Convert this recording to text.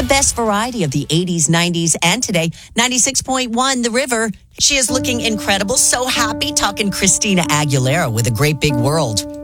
The best variety of the 80s, 90s, and today. 96.1 The River. She is looking incredible. So happy talking Christina Aguilera with A Great Big World.